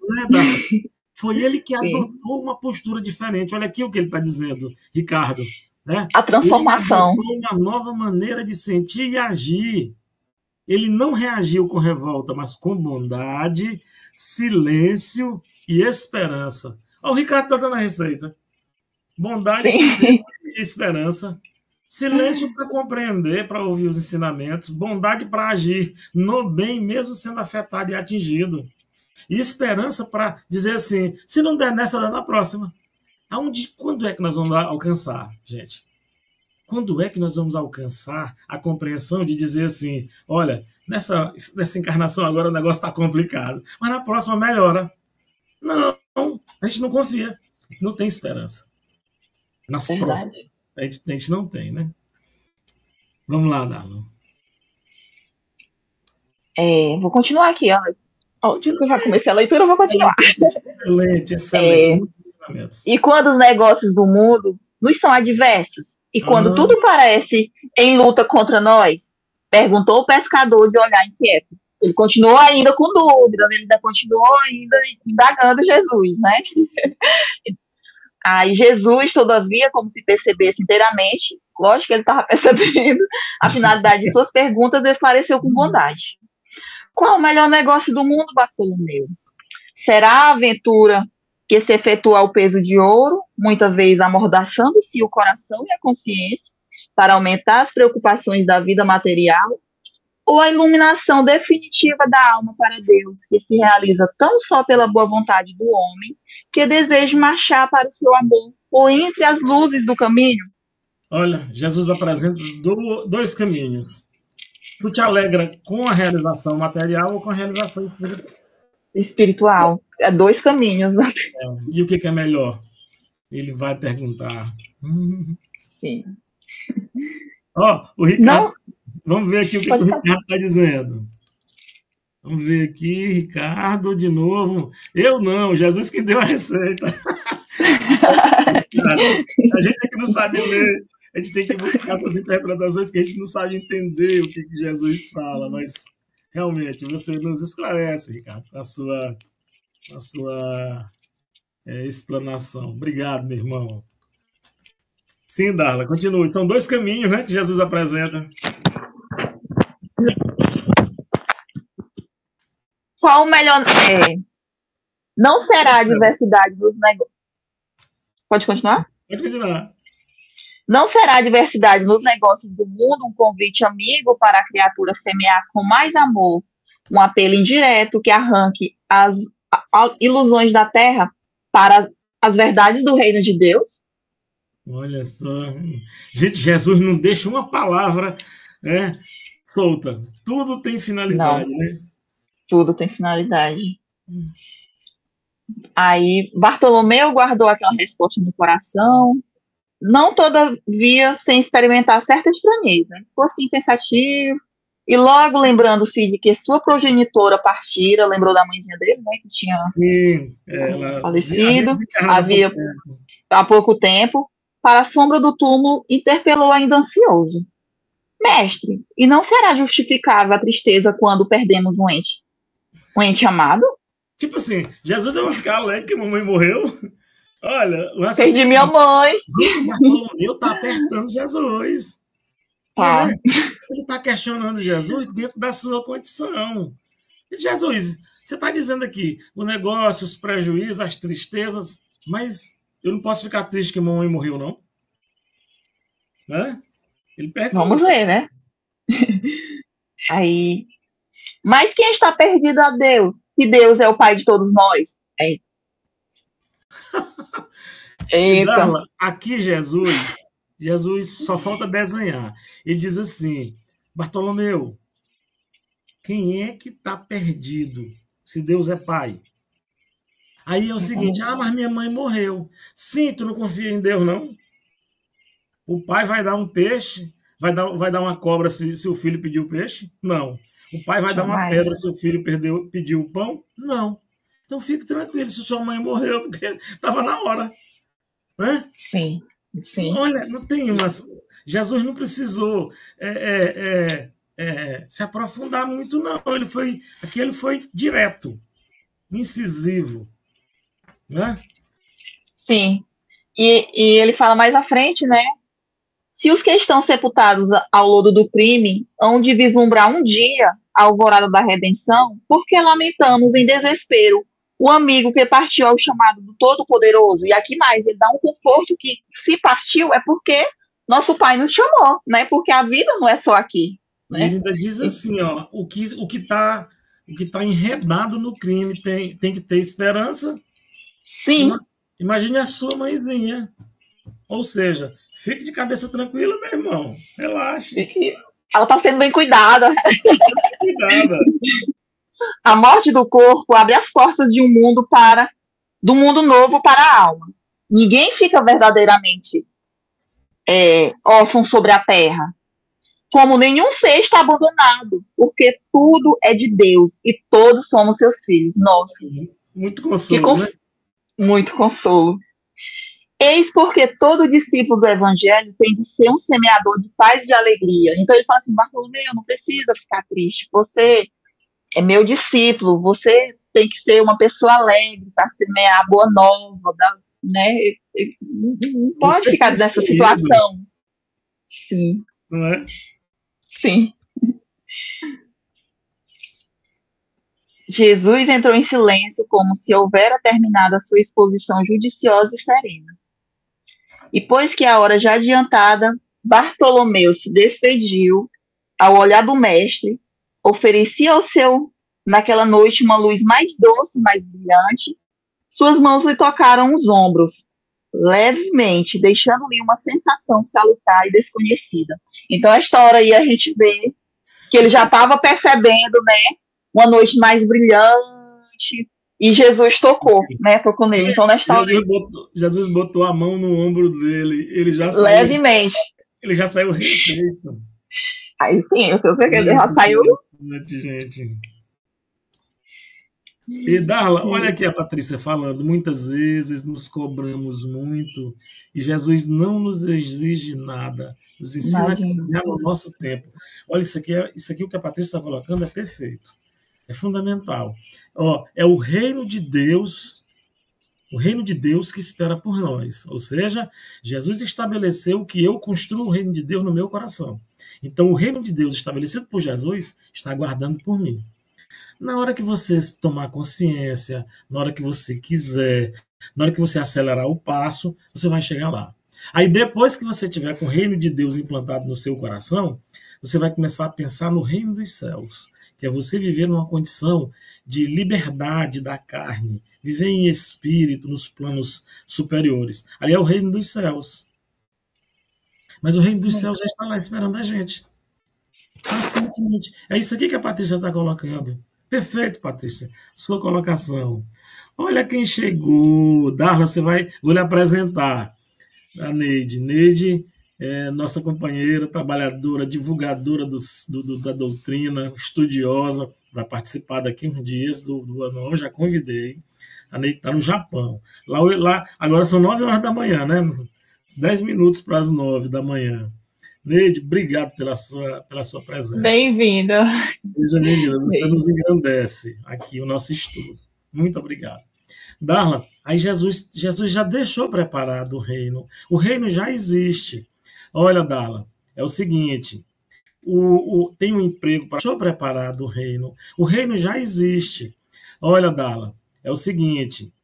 [SPEAKER 1] Foi ele que adotou uma postura diferente. Olha aqui o que ele está dizendo, Ricardo. Né?
[SPEAKER 2] A transformação.
[SPEAKER 1] Ele adotou uma nova maneira de sentir e agir. Ele não reagiu com revolta, mas com bondade, silêncio e esperança. Ó, o Ricardo está dando a receita. Bondade, Sim. silêncio e esperança. Silêncio para compreender, para ouvir os ensinamentos. Bondade para agir no bem, mesmo sendo afetado e atingido. E esperança para dizer assim, se não der nessa, dá na próxima. Aonde, quando é que nós vamos alcançar, gente? Quando é que nós vamos alcançar a compreensão de dizer assim, olha, nessa, nessa encarnação agora o negócio está complicado, mas na próxima melhora. Não, a gente não confia, a gente não tem esperança. Nas Verdade. próximas, a gente, a gente não tem, né? Vamos lá, Darla.
[SPEAKER 2] É, vou continuar aqui, ó. Oh, eu já comecei a leitura, eu vou continuar.
[SPEAKER 1] Excelente, excelente. É, muitos ensinamentos.
[SPEAKER 2] E quando os negócios do mundo nos são adversos, e quando
[SPEAKER 1] Uhum.
[SPEAKER 2] tudo parece em luta contra nós, perguntou o pescador de olhar inquieto. Ele continuou ainda com dúvidas, ele ainda continuou ainda indagando Jesus, né? Aí Jesus, todavia, como se percebesse inteiramente, lógico que ele estava percebendo a finalidade de suas perguntas, esclareceu com bondade. Qual o melhor negócio do mundo, Bartolomeu? Será a aventura que se efetua ao peso de ouro, muitas vezes amordaçando-se o coração e a consciência, para aumentar as preocupações da vida material, ou a iluminação definitiva da alma para Deus, que se realiza tão só pela boa vontade do homem, que deseja marchar para o seu amor, ou entre as luzes do caminho?
[SPEAKER 1] Olha, Jesus apresenta do, dois caminhos. Tu te alegra com a realização material ou com a realização espiritual?
[SPEAKER 2] Espiritual. É dois caminhos.
[SPEAKER 1] É. E o que, que é melhor? Ele vai perguntar.
[SPEAKER 2] Sim.
[SPEAKER 1] Ó, oh, o Ricardo... Não... Vamos ver aqui o que, que o Ricardo está dizendo. Vamos ver aqui, Ricardo, de novo. Eu não, Jesus que deu a receita. A gente é que não sabe ler, a gente tem que buscar essas interpretações que a gente não sabe entender o que, que Jesus fala, mas realmente você nos esclarece, Ricardo, com a sua, com a sua é, explanação. Obrigado, meu irmão. Sim, Darla, continue. São dois caminhos, né, que Jesus apresenta.
[SPEAKER 2] Qual o melhor... É, não será a diversidade dos negócios... Pode continuar?
[SPEAKER 1] Pode continuar.
[SPEAKER 2] Não será a diversidade nos negócios do mundo um convite amigo para a criatura semear com mais amor um apelo indireto que arranque as ilusões da terra para as verdades do reino de Deus?
[SPEAKER 1] Olha só. Gente, Jesus não deixa uma palavra, né, solta. Tudo tem finalidade,
[SPEAKER 2] não.
[SPEAKER 1] né?
[SPEAKER 2] Tudo tem finalidade. Hum. Aí, Bartolomeu guardou aquela resposta no coração, não todavia sem experimentar certa estranheza. Ficou assim pensativo, e logo lembrando-se de que sua progenitora partira, lembrou da mãezinha dele, né, que tinha
[SPEAKER 1] Sim, ela
[SPEAKER 2] falecido, havia há pouco tempo, para a sombra do túmulo, interpelou ainda ansioso. Mestre, e não será justificável a tristeza quando perdemos um ente? Um ente amado?
[SPEAKER 1] Tipo assim, Jesus vai ficar alegre que a mamãe morreu? Olha, o
[SPEAKER 2] assassino... Perdi minha mãe.
[SPEAKER 1] O Bartolomeu tá apertando Jesus.
[SPEAKER 2] Tá.
[SPEAKER 1] Né? Ele tá questionando Jesus dentro da sua condição. E Jesus, você tá dizendo aqui o negócio, os prejuízos, as tristezas, mas eu não posso ficar triste que a mamãe morreu, não? Né? Ele pergunta.
[SPEAKER 2] Vamos ver, né? Aí... Mas quem está perdido a Deus? Se Deus é o Pai de todos nós. É.
[SPEAKER 1] Eita. Aqui Jesus, Jesus só falta desenhar. Ele diz assim, Bartolomeu, quem é que está perdido se Deus é Pai? Aí é o seguinte, ah, mas minha mãe morreu. Sim, tu não confia em Deus, não? O pai vai dar um peixe, vai dar, vai dar uma cobra se, se o filho pediu peixe? Não. O pai vai Jamais. dar uma pedra se o filho perdeu, pediu o pão? Não. Então fique tranquilo se sua mãe morreu, porque estava na hora. Né?
[SPEAKER 2] Sim, sim.
[SPEAKER 1] Olha, não tem umas... Jesus não precisou é, é, é, é, se aprofundar muito, não. Ele foi, aqui ele foi direto, incisivo. Né?
[SPEAKER 2] Sim. E, e ele fala mais à frente, né? Se os que estão sepultados ao lodo do crime hão de vislumbrar um dia a alvorada da redenção, por que lamentamos em desespero o amigo que partiu ao chamado do Todo-Poderoso? E aqui mais, ele dá um conforto que se partiu é porque nosso Pai nos chamou, né? Porque a vida não é só aqui. Né?
[SPEAKER 1] Ele ainda diz assim, ó, o que o que está o que tá enredado no crime tem, tem que ter esperança.
[SPEAKER 2] Sim.
[SPEAKER 1] Imagine a sua mãezinha. Ou seja, fique de cabeça tranquila, meu irmão. Relaxe.
[SPEAKER 2] Fique... Ela está sendo bem cuidada.
[SPEAKER 1] Cuidada.
[SPEAKER 2] A morte do corpo abre as portas de um mundo para do mundo novo para a alma. Ninguém fica verdadeiramente é, órfão sobre a terra. Como nenhum ser está abandonado, porque tudo é de Deus e todos somos seus filhos. Nossa.
[SPEAKER 1] Muito consolo,
[SPEAKER 2] conf...
[SPEAKER 1] né?
[SPEAKER 2] Muito consolo. Eis porque todo discípulo do Evangelho tem de ser um semeador de paz e de alegria. Então ele fala assim, Bartolomeu, não precisa ficar triste. Você é meu discípulo, você tem que ser uma pessoa alegre para semear a boa nova, da, né? Não pode
[SPEAKER 1] Você
[SPEAKER 2] ficar
[SPEAKER 1] foi
[SPEAKER 2] nessa
[SPEAKER 1] escolhido,
[SPEAKER 2] situação. Sim,
[SPEAKER 1] não é?
[SPEAKER 2] sim. Jesus entrou em silêncio, como se houvera terminado a sua exposição judiciosa e serena. E pois que a hora já adiantada, Bartolomeu se despediu, ao olhar do mestre, oferecia ao seu, naquela noite, uma luz mais doce, mais brilhante. Suas mãos lhe tocaram os ombros, levemente, deixando-lhe uma sensação salutar e desconhecida. Então, esta hora aí a gente vê que ele já estava percebendo, né, uma noite mais brilhante, e Jesus tocou, né, tocou nele. Então, nesta hora
[SPEAKER 1] Jesus botou, Jesus botou a mão no ombro dele, ele já saiu,
[SPEAKER 2] levemente.
[SPEAKER 1] ele já saiu refeito.
[SPEAKER 2] Aí sim, eu tenho certeza, já
[SPEAKER 1] Muito
[SPEAKER 2] saiu.
[SPEAKER 1] interessante, gente. E Darla, olha aqui a Patrícia falando, muitas vezes nos cobramos muito e Jesus não nos exige nada, nos ensina a
[SPEAKER 2] Imagina.
[SPEAKER 1] caminhar no nosso tempo. Olha, isso aqui, é, isso aqui o que a Patrícia está colocando é perfeito, é fundamental. Ó, é o reino de Deus, o reino de Deus que espera por nós. Ou seja, Jesus estabeleceu que eu construo o reino de Deus no meu coração. Então, o reino de Deus estabelecido por Jesus está aguardando por mim. Na hora que você tomar consciência, na hora que você quiser, na hora que você acelerar o passo, você vai chegar lá. Aí depois que você tiver com o reino de Deus implantado no seu coração, você vai começar a pensar no reino dos céus, que é você viver numa condição de liberdade da carne, viver em espírito nos planos superiores. Ali é o reino dos céus. Mas o reino dos céus já está lá esperando a gente. Pacientemente. É isso aqui que a Patrícia está colocando. Perfeito, Patrícia. Sua colocação. Olha quem chegou. Darla, você vai. Vou lhe apresentar. A Neide. Neide é nossa companheira, trabalhadora, divulgadora do, do, da doutrina, estudiosa. Vai participar daqui uns dias do, do ano. Eu já convidei. A Neide está no Japão. Lá, lá, agora são nove horas da manhã, né? Dez minutos para as nove da manhã. Neide, obrigado pela sua, pela sua presença.
[SPEAKER 3] Bem-vinda.
[SPEAKER 1] Seja bem-vinda, você nos engrandece aqui o nosso estudo. Muito obrigado. Darla, aí Jesus, Jesus já deixou preparado o reino. O reino já existe. Olha, Darla, é o seguinte, o, o, tem um emprego para deixou preparado o reino. O reino já existe. Olha, Darla, é o seguinte,